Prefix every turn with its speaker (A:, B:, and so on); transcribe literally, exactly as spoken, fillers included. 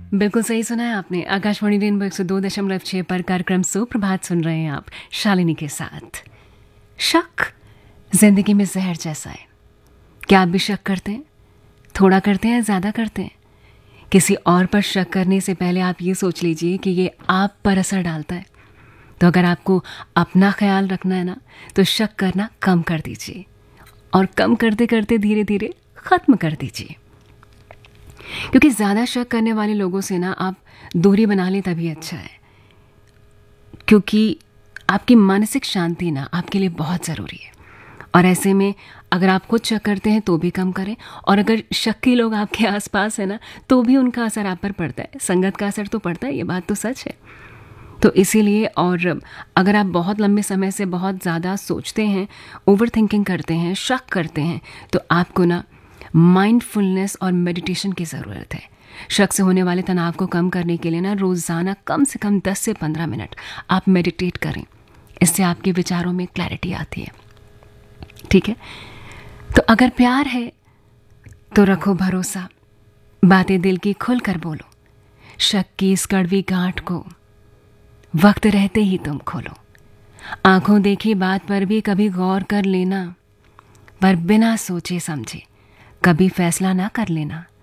A: बिल्कुल सही सुना है आपने। आकाशवाणी रेनबो एक सौ दो दशमलव छः पर कार्यक्रम सुप्रभात सुन रहे हैं आप शालिनी के साथ। शक जिंदगी में जहर जैसा है। क्या आप भी शक करते हैं? थोड़ा करते हैं या ज़्यादा करते हैं? किसी और पर शक करने से पहले आप ये सोच लीजिए कि ये आप पर असर डालता है। तो अगर आपको अपना ख्याल रखना है ना, तो शक करना कम कर दीजिए, और कम करते करते धीरे धीरे ख़त्म कर दीजिए। क्योंकि ज़्यादा शक करने वाले लोगों से ना आप दूरी बना लें तभी अच्छा है, क्योंकि आपकी मानसिक शांति ना आपके लिए बहुत ज़रूरी है। और ऐसे में अगर आप खुद शक करते हैं तो भी कम करें, और अगर शक्की लोग आपके आसपास हैं ना, तो भी उनका असर आप पर पड़ता है। संगत का असर तो पड़ता है, ये बात तो सच है। तो इसीलिए, और अगर आप बहुत लंबे समय से बहुत ज़्यादा सोचते हैं, ओवर थिंकिंग करते हैं, शक करते हैं, तो आपको ना माइंडफुलनेस और मेडिटेशन की ज़रूरत है। शक से होने वाले तनाव को कम करने के लिए ना रोज़ाना कम से कम दस से पंद्रह मिनट आप मेडिटेट करें। इससे आपके विचारों में क्लैरिटी आती है। ठीक है? तो अगर प्यार है तो रखो भरोसा, बातें दिल की खुल कर बोलो। शक की इस कड़वी गांठ को वक्त रहते ही तुम खोलो। आंखों देखी बात पर भी कभी गौर कर लेना, पर बिना सोचे समझे कभी फैसला ना कर लेना।